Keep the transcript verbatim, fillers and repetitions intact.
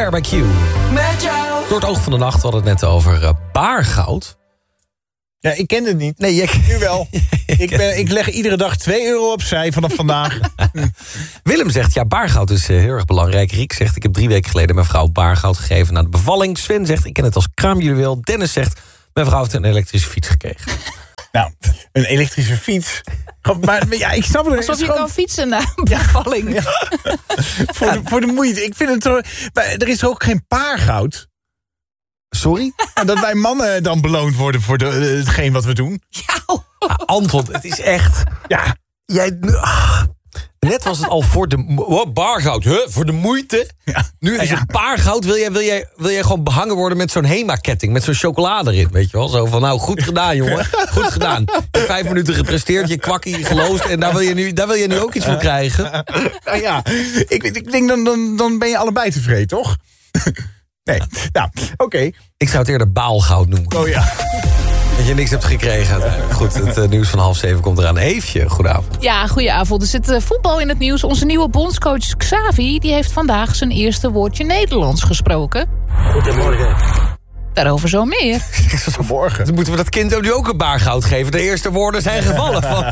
Fire by Q. Door het oog van de nacht hadden we het net over uh, baargoud. Ja, ik ken het niet. Nee, je... Nu wel. ik, ben, ik leg iedere dag twee euro opzij vanaf vandaag. Willem zegt, ja, baargoud is uh, heel erg belangrijk. Riek zegt, ik heb drie weken geleden mijn vrouw baargoud gegeven na de bevalling. Sven zegt, ik ken het als kraamjuweel. Dennis zegt, mijn vrouw heeft een elektrische fiets gekregen. Nou, een elektrische fiets. Maar, maar ja, ik snap het. Alsof je gewoon... kan fietsen na een bevalling. Ja. voor, de, voor de moeite. Ik vind het zo... Maar er is ook geen paargoud. Sorry? Nou, dat wij mannen dan beloond worden voor de, hetgeen wat we doen. Ja. Ah, Anton, het is echt... Ja. Jij... Ah, net was het al voor de... Oh, baargoud, huh? Voor de moeite. Ja. Nu is Ja. het paargoud. Wil jij, wil, jij, wil jij gewoon behangen worden met zo'n Hema-ketting? Met zo'n chocolade erin, weet je wel? Zo van, nou, goed gedaan, jongen. Goed gedaan. Je hebt vijf minuten gepresteerd, je kwakkie geloosd... en daar wil je nu, daar wil je nu ook iets voor krijgen. Nou ja, ik, ik denk dan, dan, dan ben je allebei tevreden, toch? Nee, nou, oké. Okay. Ik zou het eerder baalgoud noemen. Oh ja. Dat je niks hebt gekregen. Goed, het uh, nieuws van half zeven komt eraan. Eefje, goedenavond. Ja, goedenavond. Er zit uh, voetbal in het nieuws. Onze nieuwe bondscoach Xavi die heeft vandaag zijn eerste woordje Nederlands gesproken. Goedemorgen. Daarover zo meer. Morgen. Dan moeten we dat kind nu ook een baargoud geven. De eerste woorden zijn gevallen van